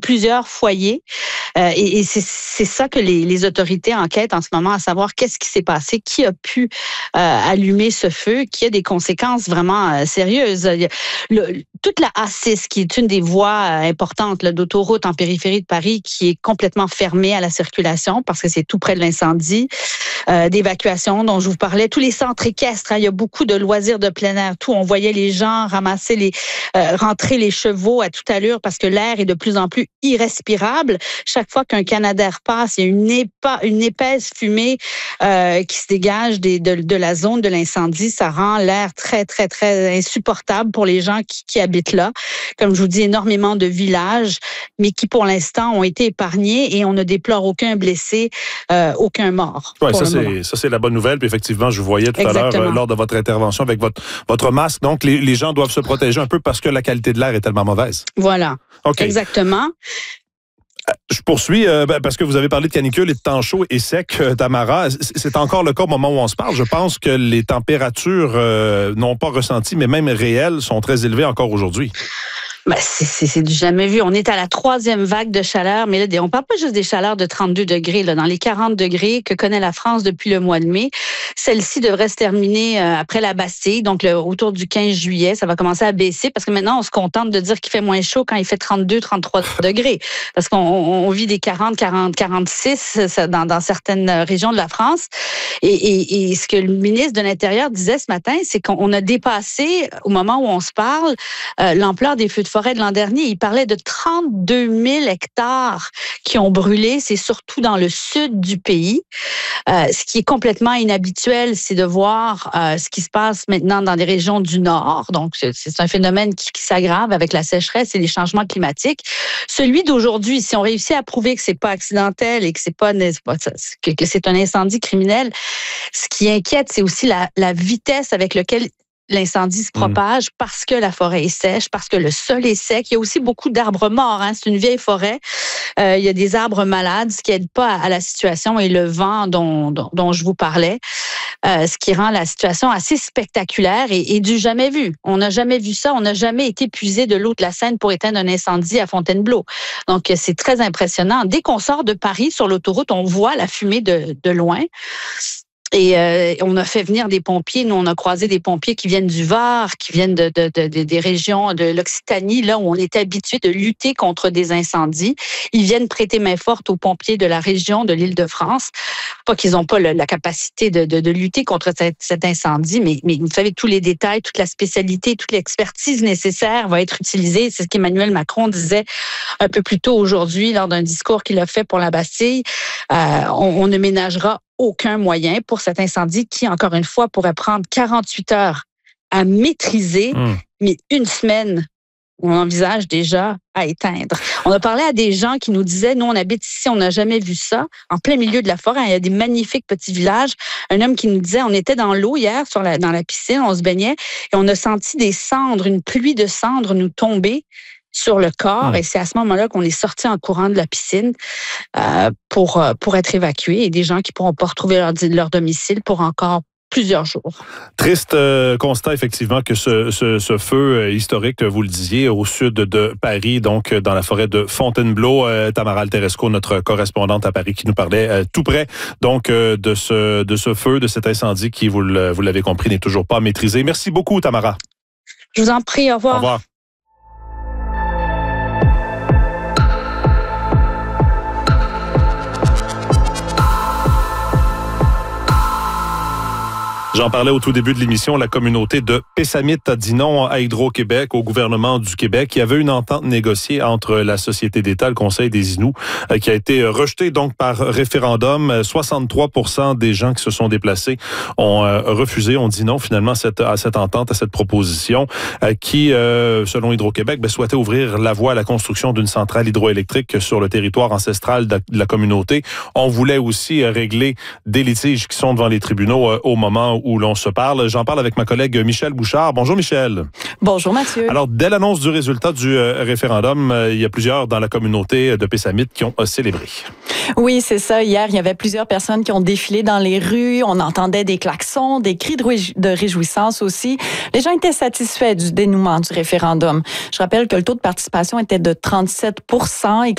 plusieurs foyers. Et c'est ça que les autorités enquêtent en ce moment, à savoir qu'est-ce qui s'est passé, qui a pu allumer ce feu, qui a des conséquences vraiment sérieuses. Toute la A6, qui est une des voies importantes d'autoroute en périphérie de Paris, qui est complètement fermée à la circulation parce que c'est tout près de l'incendie, d'évacuation dont je vous parlais, tous les centres équestres, il y a beaucoup de loisirs de plein air, tout. On voyait les gens ramasser rentrer les chevaux à toute allure parce que l'air est de plus en plus irrespirable. Chaque fois qu'un Canadair passe, il y a une épaisse fumée qui se dégage de la zone de l'incendie. Ça rend l'air très, très, très insupportable pour les gens qui habitent là. Comme je vous dis, énormément de villages, mais qui pour l'instant ont été épargnés et on ne déplore aucun blessé, aucun mort. Oui, ça c'est la bonne nouvelle. Puis effectivement, je vous voyais tout à l'heure lors de votre intervention avec votre masque. Donc, les gens doivent se protéger un peu parce que la qualité de l'air est tellement mauvaise. Voilà, okay. Exactement. Je poursuis parce que vous avez parlé de canicule et de temps chaud et sec, Tamara. C'est encore le cas au moment où on se parle. Je pense que les températures, non pas ressenties, mais même réelles, sont très élevées encore aujourd'hui. Ben, c'est du jamais vu. On est à la 3e vague de chaleur, mais là, on ne parle pas juste des chaleurs de 32 degrés, là, dans les 40 degrés que connaît la France depuis le mois de mai. Celle-ci devrait se terminer après la Bastille, donc autour du 15 juillet. Ça va commencer à baisser parce que maintenant, on se contente de dire qu'il fait moins chaud quand il fait 32, 33 degrés. Parce qu'on vit des 40, 46 dans certaines régions de la France. Et ce que le ministre de l'Intérieur disait ce matin, c'est qu'on a dépassé, au moment où on se parle, l'ampleur des feux de forêt de l'an dernier. Il parlait de 32 000 hectares qui ont brûlé. C'est surtout dans le sud du pays. Ce qui est complètement inhabituel, c'est de voir ce qui se passe maintenant dans les régions du nord. Donc, c'est un phénomène qui s'aggrave avec la sécheresse et les changements climatiques. Celui d'aujourd'hui, si on réussit à prouver que c'est pas accidentel et que c'est un incendie criminel, ce qui inquiète, c'est aussi la vitesse avec laquelle l'incendie se propage parce que la forêt est sèche, parce que le sol est sec. Il y a aussi beaucoup d'arbres morts. Hein. C'est une vieille forêt. Il y a des arbres malades, ce qui n'aide pas à la situation, et le vent dont je vous parlais, ce qui rend la situation assez spectaculaire et du jamais vu. On n'a jamais vu ça. On n'a jamais été puisé de l'eau de la Seine pour éteindre un incendie à Fontainebleau. Donc, c'est très impressionnant. Dès qu'on sort de Paris sur l'autoroute, on voit la fumée de loin. Et on a fait venir des pompiers. Nous, on a croisé des pompiers qui viennent du Var, qui viennent des régions de l'Occitanie, là où on est habitué de lutter contre des incendies. Ils viennent prêter main forte aux pompiers de la région de l'Île-de-France. Pas qu'ils n'ont pas la capacité de lutter contre cet incendie, mais vous savez, tous les détails, toute la spécialité, toute l'expertise nécessaire va être utilisée. C'est ce qu'Emmanuel Macron disait un peu plus tôt aujourd'hui lors d'un discours qu'il a fait pour la Bastille. On ne ménagera aucun moyen pour cet incendie qui, encore une fois, pourrait prendre 48 heures à maîtriser, mais une semaine, on envisage déjà à éteindre. On a parlé à des gens qui nous disaient, nous, on habite ici, on n'a jamais vu ça, en plein milieu de la forêt. Il y a des magnifiques petits villages. Un homme qui nous disait, on était dans l'eau hier, dans la piscine, on se baignait, et on a senti des cendres, une pluie de cendres nous tomber sur le corps, et c'est à ce moment-là qu'on est sorti en courant de la piscine pour être évacués, et des gens qui ne pourront pas retrouver leur domicile pour encore plusieurs jours. Triste constat, effectivement, que ce feu historique, vous le disiez, au sud de Paris, donc dans la forêt de Fontainebleau. Tamara Alteresco, notre correspondante à Paris, qui nous parlait tout près donc de ce feu, de cet incendie qui, vous l'avez compris, n'est toujours pas maîtrisé. Merci beaucoup, Tamara. Je vous en prie, au revoir. Au revoir. J'en parlais au tout début de l'émission, la communauté de Pessamit a dit non à Hydro-Québec, au gouvernement du Québec. Il y avait une entente négociée entre la Société d'État, le Conseil des Inuits, qui a été rejetée donc par référendum. 63% des gens qui se sont déplacés ont refusé, ont dit non finalement à cette entente, à cette proposition, qui, selon Hydro-Québec, souhaitait ouvrir la voie à la construction d'une centrale hydroélectrique sur le territoire ancestral de la communauté. On voulait aussi régler des litiges qui sont devant les tribunaux au moment où l'on se parle. J'en parle avec ma collègue Michèle Bouchard. Bonjour Michèle. Bonjour Mathieu. Alors, dès l'annonce du résultat du référendum, il y a plusieurs dans la communauté de Pessamit qui ont célébré. Oui, c'est ça. Hier, il y avait plusieurs personnes qui ont défilé dans les rues. On entendait des klaxons, des cris de réjouissance aussi. Les gens étaient satisfaits du dénouement du référendum. Je rappelle que le taux de participation était de 37% et